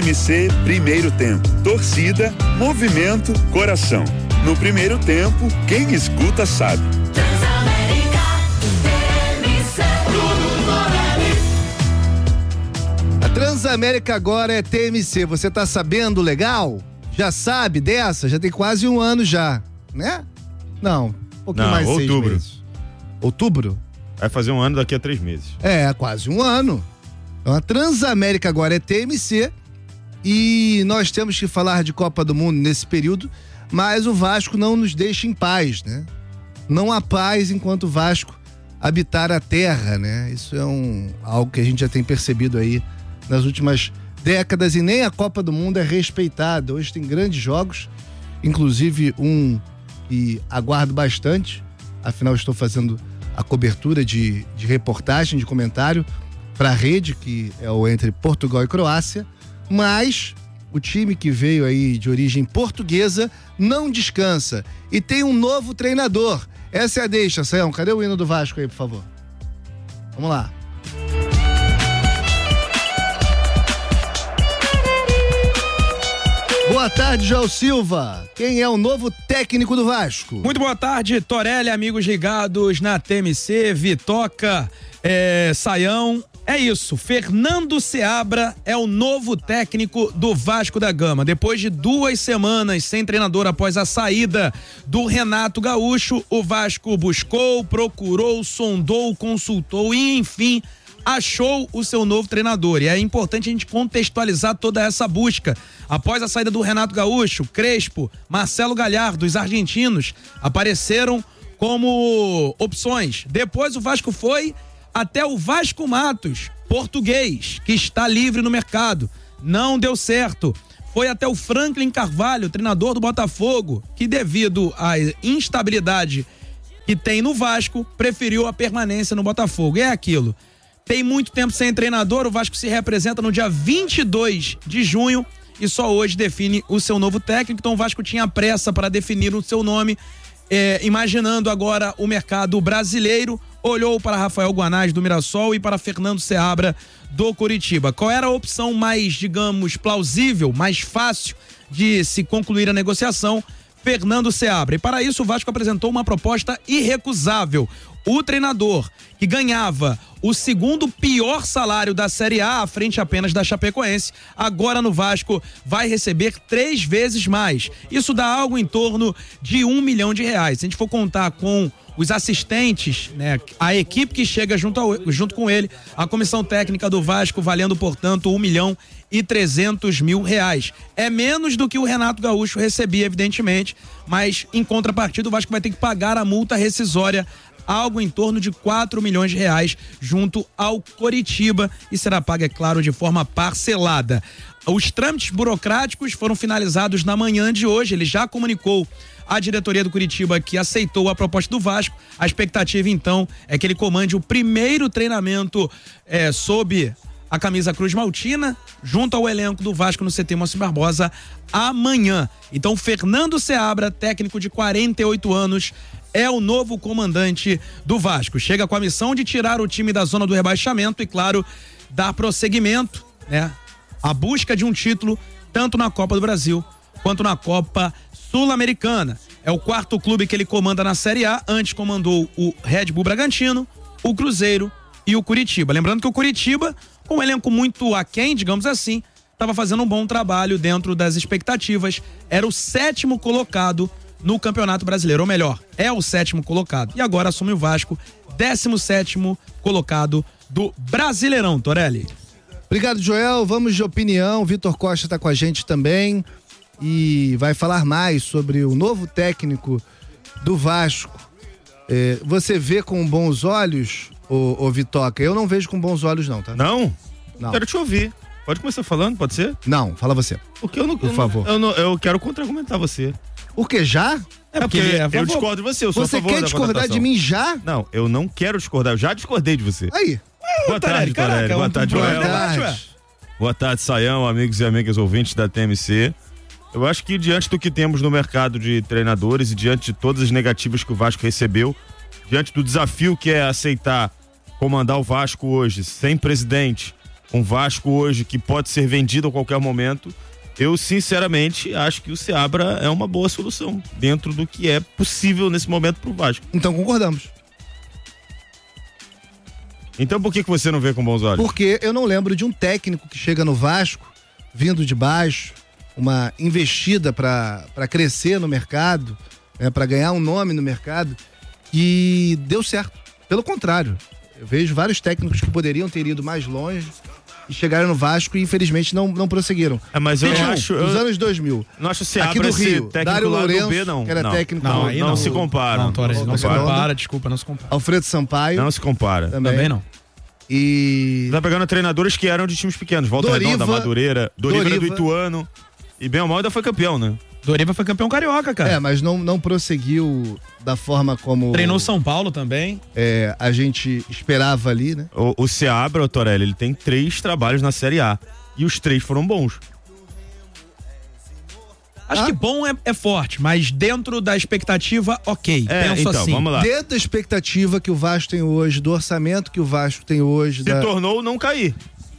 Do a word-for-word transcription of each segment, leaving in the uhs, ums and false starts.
M C Primeiro Tempo. Torcida, movimento, coração. No primeiro tempo, quem escuta sabe. Transamérica, T M C. A Transamérica agora é T M C. Você tá sabendo legal? Já sabe dessa? Já tem quase um ano já, né? Não, um pouquinho Não, mais de outubro. seis meses. Outubro? Vai fazer um ano daqui a três meses. É, quase um ano. Então a Transamérica agora é T M C e nós temos que falar de Copa do Mundo nesse período, mas o Vasco não nos deixa em paz, né? Não há paz enquanto o Vasco habitar a terra, né? Isso é um, algo que a gente já tem percebido aí nas últimas décadas e nem a Copa do Mundo é respeitada. Hoje tem grandes jogos, inclusive um que aguardo bastante, afinal estou fazendo a cobertura de, de reportagem, de comentário para a rede, que é o entre Portugal e Croácia, mas o time que veio aí de origem portuguesa não descansa e tem um novo treinador. Essa é a deixa, Sayão. Cadê o hino do Vasco aí, por favor? Vamos lá. Boa tarde, João Silva. Quem é o novo técnico do Vasco? Muito boa tarde, Torelli, amigos ligados na T M C, Vitoca, é, Sayão. É isso, Fernando Seabra é o novo técnico do Vasco da Gama. Depois de duas semanas sem treinador após a saída do Renato Gaúcho, o Vasco buscou, procurou, sondou, consultou e, enfim, achou o seu novo treinador. E é importante a gente contextualizar toda essa busca. Após a saída do Renato Gaúcho, Crespo, Marcelo Galhardo, os argentinos apareceram como opções. Depois o Vasco foi até o Vasco Matos, português, que está livre no mercado. Não deu certo. Foi até o Franklin Carvalho, treinador do Botafogo, que devido à instabilidade que tem no Vasco, preferiu a permanência no Botafogo. E é aquilo. Tem muito tempo sem treinador, o Vasco se representa no dia vinte e dois de junho e só hoje define o seu novo técnico. Então o Vasco tinha pressa para definir o seu nome, é, imaginando agora o mercado brasileiro. Olhou para Rafael Guanais do Mirassol e para Fernando Seabra do Coritiba. Qual era a opção mais, digamos, plausível, mais fácil de se concluir a negociação? Fernando Seabra. E para isso o Vasco apresentou uma proposta irrecusável. O treinador, que ganhava o segundo pior salário da Série A, à frente apenas da Chapecoense, agora no Vasco vai receber três vezes mais. Isso dá algo em torno de um milhão de reais. Se a gente for contar com os assistentes, né, a equipe que chega junto, ao, junto com ele, a comissão técnica do Vasco valendo, portanto, um milhão e trezentos mil reais. É menos do que o Renato Gaúcho recebia, evidentemente, mas em contrapartida o Vasco vai ter que pagar a multa rescisória, algo em torno de quatro milhões de reais junto ao Coritiba e será paga, é claro, de forma parcelada. Os trâmites burocráticos foram finalizados na manhã de hoje. Ele já comunicou à diretoria do Coritiba que aceitou a proposta do Vasco. A expectativa, então, é que ele comande o primeiro treinamento é, sob a camisa Cruz Maltina, junto ao elenco do Vasco no C T Moacir Barbosa, amanhã. Então, Fernando Seabra, técnico de quarenta e oito anos, é o novo comandante do Vasco. Chega com a missão de tirar o time da zona do rebaixamento e, claro, dar prosseguimento, né, à busca de um título, tanto na Copa do Brasil quanto na Copa Sul-Americana. É o quarto clube que ele comanda na Série A. Antes comandou o Red Bull Bragantino, o Cruzeiro e o Coritiba. Lembrando que o Coritiba, com um elenco muito aquém, digamos assim, estava fazendo um bom trabalho dentro das expectativas. Era o sétimo colocado no Campeonato Brasileiro, ou melhor, é o sétimo colocado. E agora assume o Vasco, décimo sétimo colocado do Brasileirão, Torelli. Obrigado, Joel. Vamos de opinião. Vitor Costa está com a gente também e vai falar mais sobre o novo técnico do Vasco. É, você vê com bons olhos, ô, ô Vitoca? Eu não vejo com bons olhos não, tá? Não? Não. Quero te ouvir. Pode começar falando, pode ser? Não, fala você. Porque eu não... Por favor. Eu, não, eu quero contra-argumentar você. Por que já? É porque é eu discordo de você, eu sou Você a favor quer da discordar contratação. de mim já? Não, eu não quero discordar, eu já discordei de você. Aí. Boa tarde, Torelli. Boa tarde, Boa Joel. tarde. Boa tarde, Sayão, amigos e amigas ouvintes da T M C. Eu acho que diante do que temos no mercado de treinadores e diante de todas as negativas que o Vasco recebeu, diante do desafio que é aceitar comandar o Vasco hoje sem presidente, um Vasco hoje que pode ser vendido a qualquer momento, eu sinceramente acho que o Seabra é uma boa solução dentro do que é possível nesse momento pro Vasco. Então concordamos. Então por que, que você não vê com bons olhos? Porque eu não lembro de um técnico que chega no Vasco, vindo de baixo, uma investida para crescer no mercado, né, para ganhar um nome no mercado, que deu certo. Pelo contrário, eu vejo vários técnicos que poderiam ter ido mais longe e chegaram no Vasco e infelizmente não, não prosseguiram. É, mas eu vinte e um, acho... Nos eu... anos dois mil. Não acho se aqui abre do Rio, técnico Dário lá do Lourenço, B, não. que era não. técnico... Não, Não, aí não, não. se compara. Não, Torres, não se Redondo. compara, desculpa, não se compara. Alfredo Sampaio. Não se compara. Também. Também não. E... Tá pegando treinadores que eram de times pequenos. Volta Doriva, Redonda, Madureira. Doriva, era do Doriva. Ituano. E bem ou mal ainda foi campeão, né? Doriva foi campeão carioca, cara. É, mas não, não prosseguiu da forma como... Treinou São Paulo também. é, a gente esperava ali, né? O, o Seabra, o Torelli, ele tem três trabalhos na Série A. E os três foram bons. Acho Ah. que bom é, é forte, mas dentro da expectativa, ok. É, Penso então, assim. vamos lá. Dentro da expectativa que o Vasco tem hoje, do orçamento que o Vasco tem hoje, Se da- tornou não cair.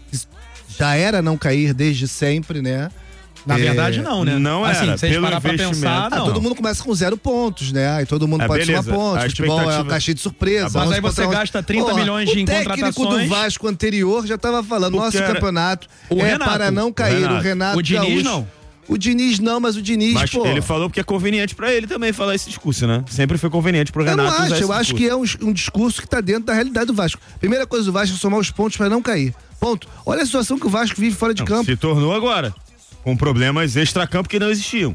já era não cair desde sempre, né? Na É, verdade, não, né? não assim, era, se a gente pelo parar pra investimento. pensar, Ah, não. todo mundo começa com zero pontos, né? Aí todo mundo É, pode beleza. somar pontos. A Futebol é uma expectativa- caixinha de surpresa. Mas onze aí você contra onze. gasta trinta Porra, milhões em O técnico contratações. do Vasco anterior já tava falando, O nosso que era- campeonato O é Renato. para não cair. O Renato. Renato, O Diniz, Gaúcho. não. O Diniz não, mas o Diniz, Mas pô... ele falou porque é conveniente pra ele também falar esse discurso, né? Sempre foi conveniente pro Eu Renato não usar acho, esse eu acho que discurso. é um, um discurso que tá dentro da realidade do Vasco. Primeira coisa do Vasco é somar os pontos para não cair. Ponto. Olha a situação que o Vasco vive fora de Não, campo. se tornou agora. Com problemas extracampo que não existiam.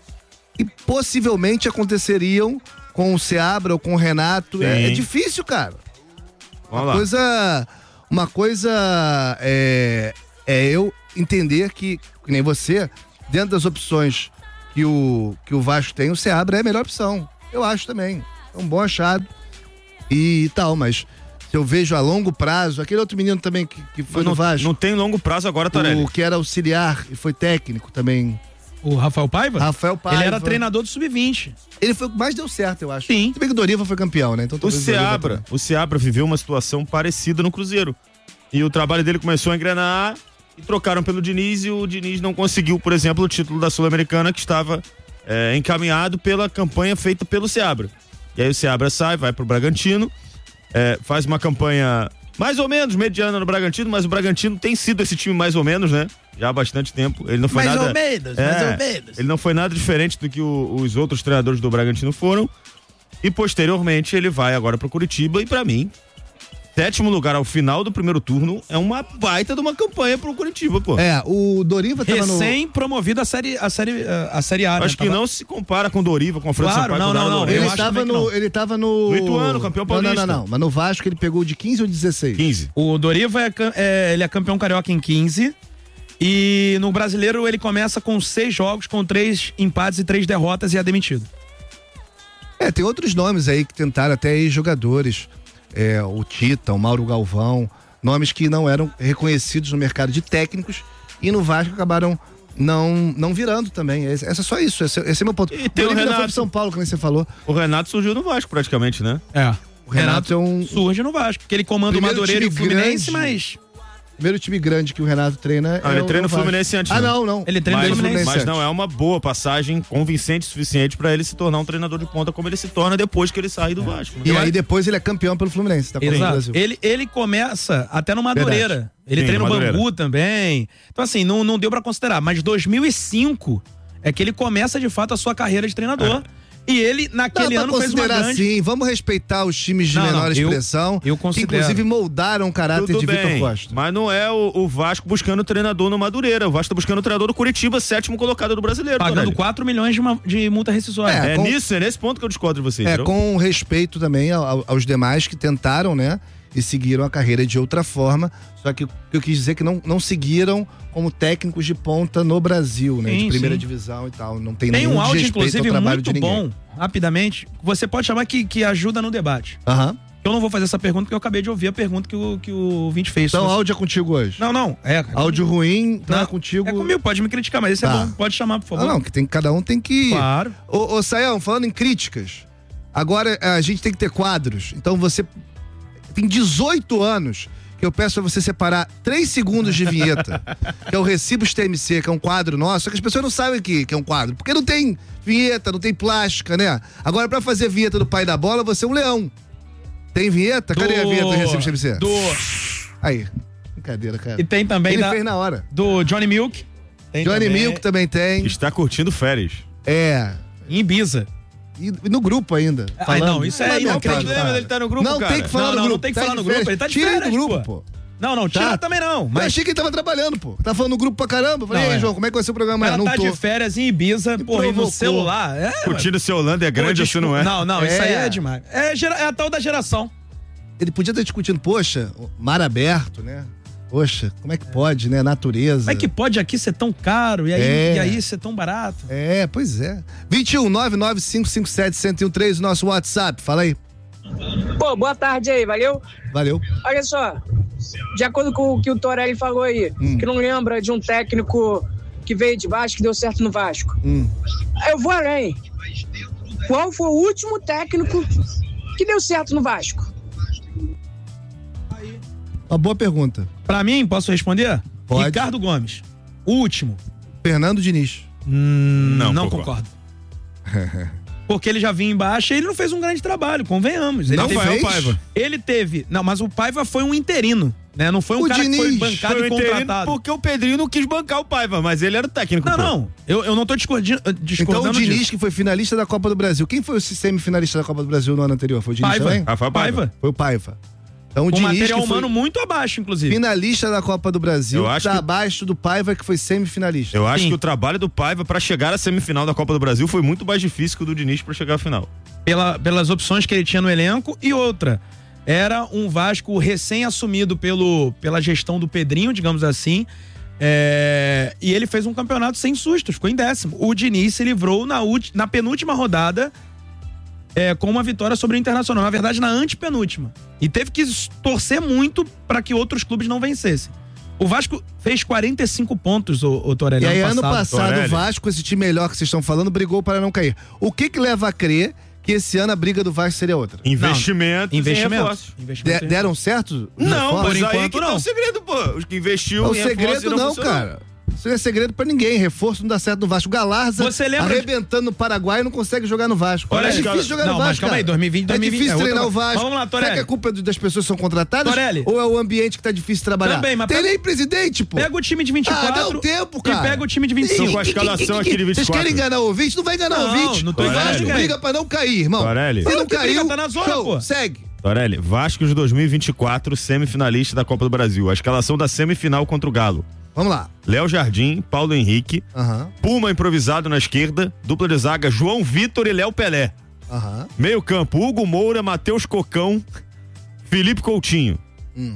E possivelmente aconteceriam com o Seabra ou com o Renato. É, Sim. é difícil, cara. Vamos Uma lá. coisa. Uma coisa é, é eu entender que, que nem você, dentro das opções que o, que o Vasco tem, o Seabra é a melhor opção. Eu acho também. É um bom achado. E tal, mas se eu vejo a longo prazo, aquele outro menino também que, que foi Mas no não, Vasco, não tem longo prazo agora, Torelli. o que era auxiliar e foi técnico também. O Rafael Paiva? Rafael Paiva. Ele era treinador do sub vinte. Ele foi o que mais deu certo, eu acho. Sim. Se bem que o Doriva foi campeão, né? Então, O talvez Doriva Seabra, também. o Seabra viveu uma situação parecida no Cruzeiro. E o trabalho dele começou a engrenar e trocaram pelo Diniz e o Diniz não conseguiu, por exemplo, o título da Sul-Americana que estava é, encaminhado pela campanha feita pelo Seabra. E aí o Seabra sai, vai pro Bragantino, é, faz uma campanha mais ou menos mediana no Bragantino, mas o Bragantino tem sido esse time mais ou menos, né? Já há bastante tempo. Ele não foi Mais nada. ou menos, É, mais ou menos. Ele não foi nada diferente do que o- os outros treinadores do Bragantino foram. E posteriormente ele vai agora pro Curitiba e pra mim, sétimo lugar ao final do primeiro turno é uma baita de uma campanha pro Curitiba, pô. É, o Doriva tava no... Recém-promovido a série, a série, a série A, né? Acho que Tava- não se compara com o Doriva, com o Alfredo Claro, Sampaio, não, com o não, Dário não, Lourenço. eu Ele acho tava, também que no, não. ele tava no... No Ituano, campeão Não, não, paulista. não, não. Mas no Vasco ele pegou de quinze ou dezesseis? quinze. O Doriva é, cam- é, ele é campeão carioca em quinze. E no brasileiro ele começa com seis jogos, com três empates e três derrotas e é demitido. É, tem outros nomes aí que tentaram até ex-jogadores. É, o Tita, o Mauro Galvão. Nomes que não eram reconhecidos no mercado de técnicos e no Vasco acabaram não, não virando também. Esse, esse é só isso, esse, esse é meu ponto. E tem o Doriva ainda foi Renato. pro São Paulo, como você falou. O Renato surgiu no Vasco praticamente, né? É. O Renato é um- surge no Vasco, porque ele comanda o Primeiro Madureira e o time Fluminense, grande. mas Primeiro time grande que o Renato treina. Ah, é ele o- treina é o Vasco. Fluminense antes, Ah, né? não, não. Ele treina o Mas, Fluminense mas não antes. é uma boa passagem convincente o suficiente pra ele se tornar um treinador de ponta como ele se torna depois que ele sai do Vasco. né? E aí depois ele é campeão pelo Fluminense, tá? Copa do Exato. Brasil. Ele, ele começa até no Madureira. Verdade. Ele Sim, treina o Madureira. Bangu também. Então, assim, não, não deu pra considerar. Mas dois mil e cinco é que ele começa, de fato, a sua carreira de treinador. E ele, naquele Dá ano, pra fez uma considerar grande... assim, vamos respeitar os times de Não, não, menor eu- expressão, eu que considero. inclusive moldaram o caráter Tudo de Vitor bem, Costa. mas não é o, o Vasco buscando treinador no Madureira. O Vasco tá buscando treinador do Curitiba, sétimo colocado do brasileiro. Pagando Torelli. quatro milhões de, uma- de multa rescisória. É, É com- nisso, é nesse ponto que eu discordo de você. É, entendeu? com respeito também ao- aos demais que tentaram, né? E seguiram a carreira de outra forma. Só que o que eu quis dizer é que não, não seguiram como técnicos de ponta no Brasil, né? Sim, de primeira sim. divisão e tal. Não tem, Tem nenhum um áudio, desrespeito inclusive, ao trabalho muito de ninguém. bom, rapidamente. Você pode chamar que, que ajuda no debate. Aham. Eu não vou fazer essa pergunta porque eu acabei de ouvir a pergunta que o, que o ouvinte fez. Então, Se você- áudio é contigo hoje. Não, não. É, Áudio ruim, então Não, é contigo. É comigo, pode me criticar, mas esse Tá. é bom. Pode chamar, por favor. Não, não, que tem, cada um tem que. Claro. Ô, ô Sayão, falando em críticas, agora a gente tem que ter quadros. Então você tem dezoito anos que eu peço pra você separar três segundos de vinheta, que é o Recibos T M C, que é um quadro nosso, só que as pessoas não sabem que, que é um quadro, porque não tem vinheta, não tem plástica, né? Agora, pra fazer vinheta do Pai da Bola, você é um leão. Tem vinheta? Cadê Do- a vinheta do Recibos T M C? Do... Aí, brincadeira, cara. E tem também Ele da- fez na hora. do Johnny Milk. Tem Johnny também. Milk também tem. Está curtindo férias. É. Em Ibiza. E no grupo ainda. Ah, falando. não, isso é Lamentável, inacreditável. cara. Ele tá no grupo, Não cara. tem que falar Não, no não, grupo. não tem que Tá falar de no grupo, férias. ele tá de Tira ele férias, do grupo, pô. pô. Não, não, tira Tá. também não. Eu Mas achei que ele tava trabalhando, pô. Tá falando no grupo pra caramba. Eu Falei, Não, ei, é. João, como é que vai ser o programa? ela não tá tô. de férias em Ibiza, porra, e no provocou. celular. É, Curtindo se a Holanda é grande Pô, ou se não é. Não, não, isso É. aí é demais. É, gera- é a tal da geração. Ele podia estar discutindo, poxa, mar aberto, né? Poxa, como é que pode, né? Natureza. Como é que pode aqui ser tão caro e aí, É. e aí ser tão barato? É, pois é. vinte e um, nove nove cinco cinco sete, um zero um três, o nosso WhatsApp. Fala aí. Pô, boa tarde aí, valeu? Valeu. Olha só, de acordo com o que o Torelli falou aí, Hum. que não lembra de um técnico que veio de Vasco que deu certo no Vasco. Hum. Eu vou além. Qual foi o último técnico que deu certo no Vasco? Uma boa pergunta. Pra mim, posso responder? Pode. Ricardo Gomes. O último. Fernando Diniz. Hum, Não não, concordo. concordo. Porque ele já vinha embaixo e ele não fez um grande trabalho, convenhamos. Ele Não teve, fez? Paiva. Ele teve. Não, mas o Paiva foi um interino, né? Não foi um O cara que foi Diniz bancado Foi e o interino contratado. porque o Pedrinho não quis bancar o Paiva, mas ele era o técnico. Não, pô. não. Eu, eu não tô discordando, Então discordando o Diniz, disso. que foi finalista da Copa do Brasil. Quem foi o semifinalista da Copa do Brasil no ano anterior? Foi o Diniz Paiva. também? Rafael Paiva. Paiva. Foi o Paiva. Então o Com Diniz, material que foi humano muito abaixo, inclusive. finalista da Copa do Brasil, Eu acho tá que- abaixo do Paiva, que foi semifinalista. Eu acho Sim. que o trabalho do Paiva pra chegar à semifinal da Copa do Brasil foi muito mais difícil que o do Diniz pra chegar à final. Pela, pelas opções que ele tinha no elenco. E outra, era um Vasco recém-assumido pelo, pela gestão do Pedrinho, digamos assim. É, e ele fez um campeonato sem sustos, ficou em décimo. O Diniz se livrou na, ulti- na penúltima rodada é, com uma vitória sobre o Internacional. Na verdade, na antepenúltima. E teve que torcer muito para que outros clubes não vencessem. O Vasco fez quarenta e cinco pontos, o, o Torelli, E aí, ano passado, Torelli. o Vasco, esse time melhor que vocês estão falando, brigou para não cair. O que que leva a crer que esse ano a briga do Vasco seria outra? Investimento. Investimento. De- deram certo? Não, Reforço? mas aí enquanto, que tá não. o segredo, pô. Os que investiu O em reforço e segredo não, funcionou. cara. Isso não é segredo pra ninguém. Reforço não dá certo no Vasco. O Galarza Você lembra de- arrebentando no Paraguai e não consegue jogar no Vasco. Olha, é difícil cara, jogar não, no mas Vasco, calma aí, cara. dois mil e vinte, É dois mil e vinte, difícil é outra treinar o coisa. Vasco. Vamos lá, Será Torelli. que é culpa das pessoas que são contratadas? Torelli. Ou é o ambiente que tá difícil trabalhar? Também, mas Tem pega- nem presidente, pô. Pega o time de vinte e quatro Ah, dá um tempo, cara. e pega o time de vinte e São cinco. com a escalação aqui de vinte e Vocês quatro. querem enganar o ouvinte? Não vai enganar o Não, ouvinte. não tô o enganando Vasco ninguém. briga pra não cair, irmão. Torelli. Se não Claro que briga, caiu, tá na zona, show, pô. segue. Torelli, Vasco de dois mil e vinte e quatro, semifinalista da Copa do Brasil. A escalação da semifinal contra o Galo. Vamos lá. Léo Jardim, Paulo Henrique, Aham, Puma improvisado na esquerda, dupla de zaga João Vitor e Léo Pelé. aham. Meio campo, Hugo Moura, Matheus Cocão, Felipe Coutinho. Hum.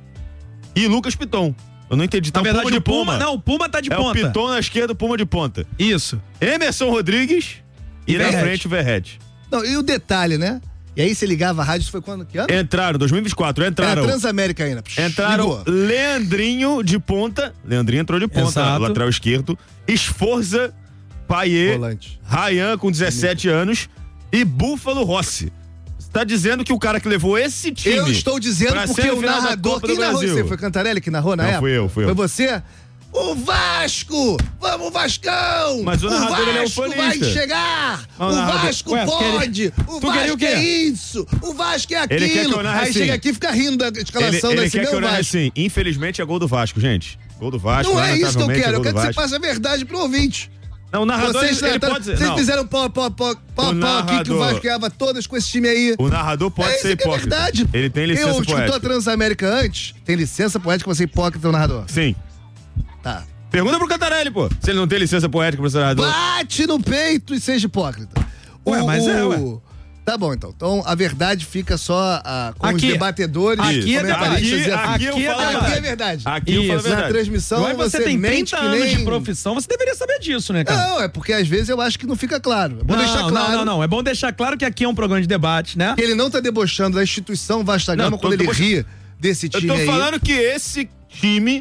E Lucas Piton. Eu não entendi. Tá Na o verdade, Puma de o Puma, Puma. não, o Puma tá de é ponta. o Piton na esquerda, o Puma de ponta. Isso. Emerson Rodrigues e, E na Verrete. frente o Verrete. Não, e o detalhe, né? E aí você ligava a rádio, isso foi quando? Que ano? Entraram, dois mil e vinte e quatro, Era entraram. Transamérica ainda. Psh, Entraram ligou. Leandrinho de ponta. Leandrinho entrou de ponta, Exato. lateral esquerdo. Esforza, Paier, Volante. Rayan com dezessete anos e Búfalo Rossi. Você tá dizendo que o cara que levou esse time. Eu estou dizendo pra porque o semifinal da narrador. Copa Quem do narrou Brasil. você? Foi Cantarelli que narrou na Não, época? fui eu, fui eu. Foi você? O Vasco! Vamos, Vascão! Mas o narrador, ele é Vasco ufanista. vai chegar! Mas o o narrador- Vasco Ué, pode! O tu queria Vasco o quê? é isso! O Vasco é Ele quer que aquilo! eu narre Aí assim. chega aqui e fica rindo da Ele, escalação ele desse quer que meu eu narre Vasco. assim. Infelizmente é gol do Vasco, gente. Gol do Vasco. Não é isso que eu lamentavelmente, quero, eu gol quero do que você Vasco. passe a verdade pro ouvinte. Não, o narrador Vocês, ele, ele trataram- pode dizer. vocês Não, fizeram pau, pau, pau, pau, O pau aqui que o narrador- Vasco ganhava todas com esse time aí. o narrador pode é ser isso que é hipócrita. verdade. Ele tem licença Eu escutou a poética. Transamérica antes? Tem licença poética pra ser hipócrita, o narrador? Sim. Tá. Pergunta pro Cantarelli, pô. Se ele não tem licença poética pro ser narrador. Bate no peito e seja hipócrita. Ué, mas é, ué. Tá bom, então. Então a verdade fica só ah, com os Aqui. debatedores, Aqui é comentaristas aqui, e afins. aqui eu Aqui é falo a verdade. Aqui é verdade. verdade. Aqui eu falo a Isso, Na verdade. transmissão Não é você, você tem mente trinta que anos nem... de profissão, você deveria saber disso, né, cara? Não, é porque às vezes eu acho que não fica claro. É bom não, deixar claro não, não, não. É bom deixar claro que aqui é um programa de debate, né? que ele não tá debochando da instituição Vasta Gama Não, tô quando ele debochando. ri desse Eu time tô aí. falando que esse time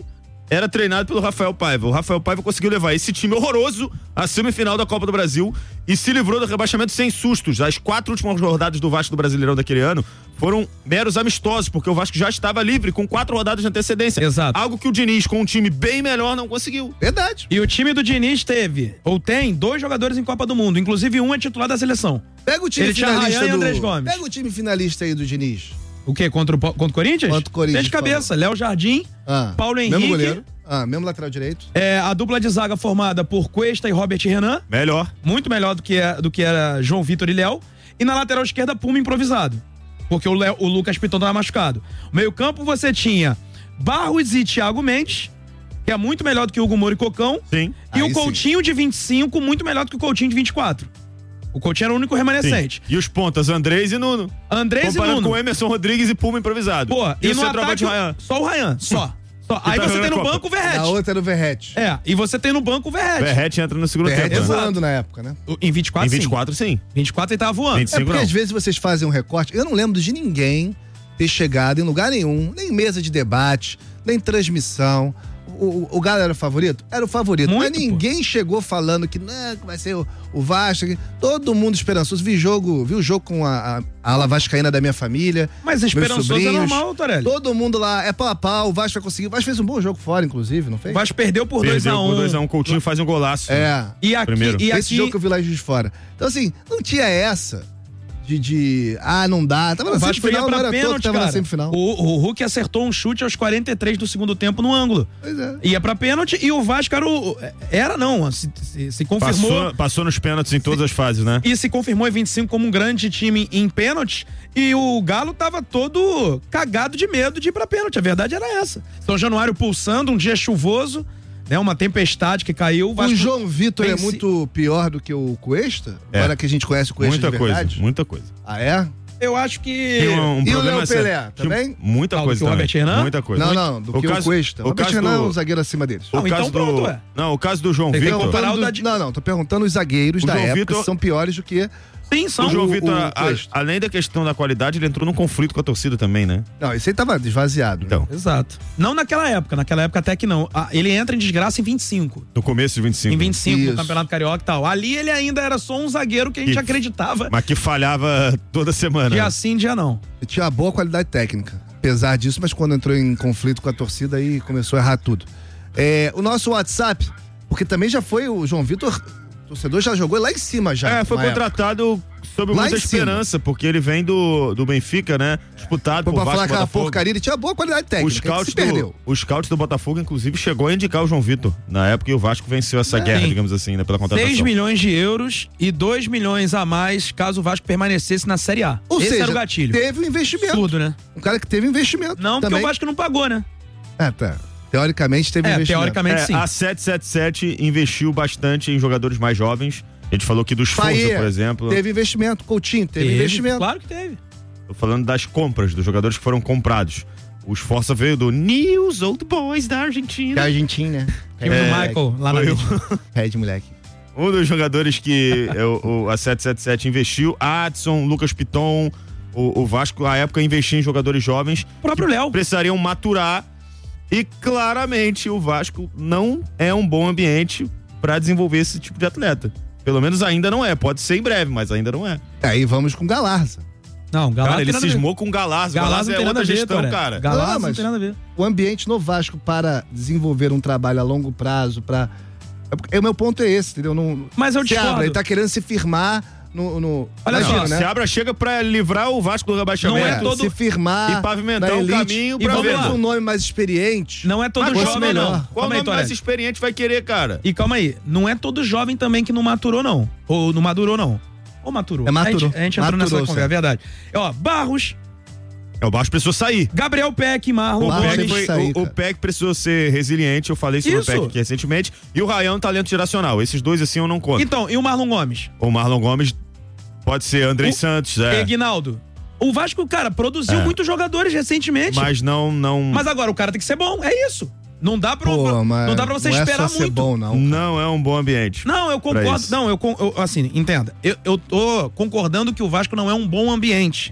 era treinado pelo Rafael Paiva. O Rafael Paiva conseguiu levar esse time horroroso à semifinal da Copa do Brasil e se livrou do rebaixamento sem sustos. As quatro últimas rodadas do Vasco do Brasileirão daquele ano foram meros amistosos, porque o Vasco já estava livre com quatro rodadas de antecedência. Exato. Algo que o Diniz, com um time bem melhor, não conseguiu. Verdade. E o time do Diniz teve, ou tem, dois jogadores em Copa do Mundo. Inclusive um é titular da seleção. Pega o time Ele tinha finalista Arraian e do... Andrés Gomes. Pega o time finalista aí do Diniz. O quê? Contra o, contra o Corinthians? Contra o Corinthians, Fez de cabeça. Léo Jardim, Ah, Paulo Henrique. Mesmo goleiro. Ah, mesmo lateral direito. É, a dupla de zaga formada por Cuesta e Robert Renan. Melhor. Muito melhor do que, é, do que era João Vitor e Léo. E na lateral esquerda, Puma improvisado. Porque o, Léo, o Lucas Piton tava machucado. No meio campo você tinha Barros e Thiago Mendes, que é muito melhor do que o Hugo Moura e Cocão. Sim. E Aí o Coutinho sim. de vinte e cinco, muito melhor do que o Coutinho de vinte e quatro. O Coutinho era o único remanescente. Sim. E os pontas, Andrés e Nuno. Andrés e Comparando Nuno. com Emerson Rodrigues e Puma improvisado. Pô, e, e o no centroavante ataque, Ryan. só o Ryan, só. só. Aí tá você jogando tem no a Copa. banco o A Verratti. outra era o Verratti. É, e você tem no banco o Verratti. Verratti entra no segundo Verratti tempo. né? voando na época, né? Em vinte e quatro, Em vinte e quatro, sim. sim. vinte e quatro ele tava voando. vinte e cinco É porque não. às vezes vocês fazem um recorte. Eu não lembro de ninguém ter chegado em lugar nenhum, nem mesa de debate, nem transmissão. O, o, o Galo era o favorito? Era o favorito. Muito, mas ninguém pô. chegou falando que, não, que vai ser o, o Vasco. Que... Todo mundo esperançoso. Vi jogo, vi o jogo com a, a, a ala vascaína da minha família. Mas meus esperançoso é sobrinhos. normal, Torelli. Todo mundo lá, é pau a pau, o Vasco vai conseguir. O Vasco fez um bom jogo fora, inclusive, não fez? O Vasco perdeu por dois a Perdeu um. por dois a um. Coutinho faz um golaço. É. E aqui, Primeiro. e Esse aqui jogo que eu vi lá em Juiz de Fora. Então, assim, não tinha essa de, de ah, não dá. Tava na o Vasco ia semifinal, não pra era todo pênalti, que tava na cara. semifinal. O, o Hulk acertou um chute aos quarenta e três do segundo tempo no ângulo. Pois é. Ia pra pênalti e o Vasco era o... Era não, se, se, se confirmou... Passou, passou nos pênaltis em todas as fases, né? E se confirmou em vinte e cinco como um grande time em pênalti. E o Galo tava todo cagado de medo de ir pra pênalti. A verdade era essa. São Januário pulsando, um dia chuvoso, né? Uma tempestade que caiu. O, Vasco O João Vitor é vence- muito pior do que o Cuesta? É. Agora que a gente conhece o Cuesta Muita de coisa, verdade. muita coisa. Ah, é? Eu acho que... Tem um, um E o problema Léo sério. Pelé, Tinha também? Muita Ah, do coisa que o também. Robert Renan? Muita coisa. Não, não, do O que caso- o Cuesta. O o Robert caso Renan é do- um zagueiro acima deles. O Não, então caso pronto, do... ué. Não, o caso do João Tem que Vitor. comparar o da- Não, não, tô perguntando os zagueiros O da João época Vitor- que são piores do que... Sim, são. O João o- Vitor, o a- Cuesta. além da questão da qualidade, ele entrou num conflito com a torcida também, né? Não, esse aí tava desvaziado. Então, Exato. Não naquela época, naquela época até que não. Ah, ele entra em desgraça em vinte e cinco. no começo de vinte e cinco. Em vinte e cinco, no Isso. Campeonato Carioca e tal. Ali ele ainda era só um zagueiro que a gente Que- acreditava. Mas que falhava toda semana. Dia sim, dia não. Ele tinha uma boa qualidade técnica, apesar disso, mas quando entrou em conflito com a torcida, aí começou a errar tudo. É, o nosso WhatsApp, porque também já foi o João Vitor, o torcedor já jogou lá em cima já. É, foi uma época. contratado sob Lá muita em cima. esperança, porque ele vem do, do Benfica, né? Disputado Foi por pra falar Vasco e aquela Botafogo. porcaria, ele tinha boa qualidade O técnica, que scout, se perdeu. do, o scout do Botafogo, inclusive, chegou a indicar o João Vitor. Na época, e o Vasco venceu essa guerra, Sim. digamos assim, né? Pela contratação. seis milhões de euros e dois milhões a mais caso o Vasco permanecesse na Série A. Ou Esse seja, era o gatilho. teve um investimento. Tudo, né? Um cara que teve investimento Não, porque também. o Vasco não pagou, né? É, tá. Teoricamente teve É, investimento. teoricamente É, sim. a sete sete sete investiu bastante em jogadores mais jovens. A gente falou aqui dos Forza, Faia, por exemplo. teve investimento. Coutinho teve, investimento. Claro que teve. Tô falando das compras, dos jogadores que foram comprados. Os Força veio do News Old Boys da Argentina. Da Argentina. Time do Michael, lá na foi o- Argentina. Pede, moleque. Um dos jogadores que é, o, o- a sete sete sete investiu, Adson, Lucas Piton, o, o Vasco, à época, investia em jogadores jovens. O próprio Léo. Precisariam maturar. E claramente o Vasco não é um bom ambiente para desenvolver esse tipo de atleta. Pelo menos ainda não é. Pode ser em breve, mas ainda não é. Aí vamos com Galarza. Não, Galás Cara, ele tem nada a ver. cismou com o Galaz. Galás Galaz não é tem nada outra a ver, gestão, Toré. cara. Galás Não, não mas- tem nada a ver. O ambiente no Vasco para desenvolver um trabalho a longo prazo, para é porque- é, o meu ponto é esse, entendeu? Não, Mas eu se discordo. abra, ele tá querendo se firmar no. no Olha imagina, só, né? Se Abra chega pra livrar o Vasco do rebaixamento. Não é todo- se firmar E pavimentar na um elite. caminho E pra vamos ver. lá. Um nome mais experiente. Não é todo Mas fosse jovem, melhor. não. Qual Calma aí, nome mais Toré. experiente vai querer, cara? E calma aí, não é todo jovem também que não maturou, não. Ou não madurou, não. Ou maturou. É, maturou. A gente, a gente entrou Maturou, nessa conversa, é certo. verdade. Ó, Barros, É, o Vasco precisou sair. Gabriel Peck, Marlon O Barros Gomes. Peck, tem que foi- sair, o- o cara. Peck precisou ser resiliente, eu falei sobre Isso. o Peck aqui recentemente. E o Ryan, talento geracional. Esses dois, assim, eu não conto. Então, e o Marlon Gomes? O Marlon Gomes pode ser Andrei O- Santos, é. Eguinaldo. O Vasco, cara, produziu É. muitos jogadores recentemente. Mas... Mas não, não, agora o cara tem que ser bom, é isso. Não dá pra, Pô, mas não dá pra você não esperar é só ser muito. bom, não. não é um bom ambiente. Não, eu Pra concordo. isso. Não, eu, con- eu assim, entenda. Eu, eu tô concordando que o Vasco não é um bom ambiente.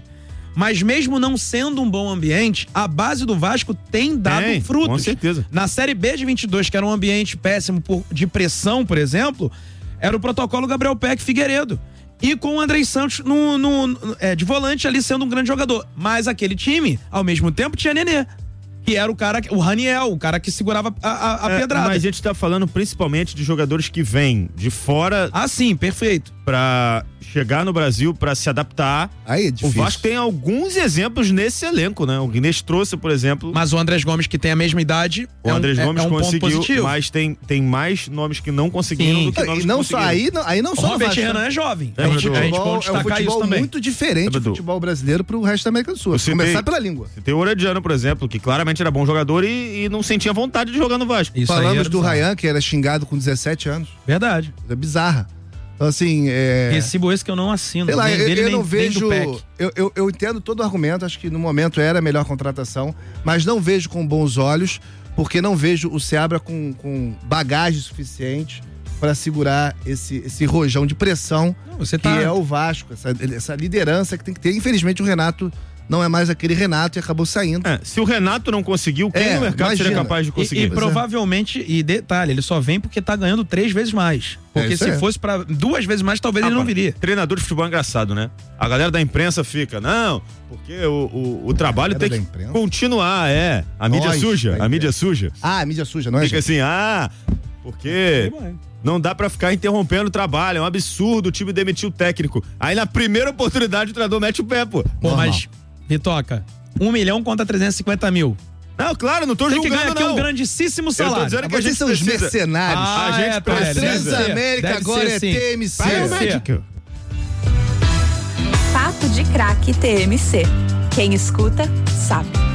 Mas mesmo não sendo um bom ambiente, a base do Vasco tem dado Tem, frutos. com certeza. Na Série B de vinte e dois, que era um ambiente péssimo por, de pressão, por exemplo, era o protocolo Gabriel Peck Figueiredo. E com o Andrei Santos no, no, no, é, de volante ali sendo um grande jogador. Mas aquele time, ao mesmo tempo, tinha Nenê. Que era o cara, o Raniel, o cara que segurava a, a, a É, pedrada. mas a gente tá falando principalmente de jogadores que vêm de fora Ah, sim, perfeito. pra chegar no Brasil, pra se adaptar. Aí é O difícil. Vasco tem alguns exemplos nesse elenco, né? O Guinness trouxe, por exemplo. Mas o Andrés Gomes, que tem a mesma idade, O é um, Andrés é- Gomes é um ponto conseguiu, positivo. mas tem, tem mais nomes que não conseguiram Sim. do que nomes E que não só conseguiram. aí, não, aí não O só no Robert Vasco, Renan né? é jovem. É, a gente, mas a gente Futebol- pode é um destacar isso futebol também. muito diferente É, do Bedu. futebol brasileiro pro resto da América do Sul. Eu Começar citei- pela língua. Você tem o Orediano, por exemplo, que claramente era bom jogador e, e não sentia vontade de jogar no Vasco. Isso aí Falamos era do bizarro. Ryan, que era xingado com dezessete anos. Verdade. É bizarra. Então, assim, é... Recibo esse que eu não assino. Sei lá, nem eu, dele, eu nem- não nem vejo. do Peck. Eu, eu, eu entendo todo o argumento, acho que no momento era a melhor contratação, mas não vejo com bons olhos, porque não vejo o Seabra com, com bagagem suficiente para segurar esse, esse rojão de pressão Não, você que tá... é o Vasco, essa, essa liderança que tem que ter. Infelizmente, o Renato não é mais aquele Renato e acabou saindo. É, se o Renato não conseguiu, quem É, no mercado seria imagina. capaz de E, conseguir? e Pois é. provavelmente, e detalhe, ele só vem porque tá ganhando três vezes mais. Porque isso se é. fosse pra duas vezes mais, talvez ele não Rapaz, viria. Treinador de futebol é engraçado, né? A galera da imprensa fica, não, porque o, o, o trabalho Galera tem da que imprensa? continuar, é. A mídia Nós suja, da a mídia imprensa. suja. Ah, mídia suja, não é? Fica gente? assim, ah, porque não dá pra ficar interrompendo o trabalho, é um absurdo o time demitir o técnico. Aí na primeira oportunidade o treinador mete o pé, pô. Pô, Normal. mas, Vitoca, um milhão contra trezentos e cinquenta mil. Não, claro, não tô Tem que julgando, ganhar aqui não. um grandíssimo Eu tô salário. dizendo que a Vocês gente são os precisa. mercenários. Ah, a gente é, Pelé, precisa. deve ser. Transamérica Deve agora ser, é sim. T M C. Vai, É o Deve ser. Magic. Papo de Craque T M C. Quem escuta, sabe.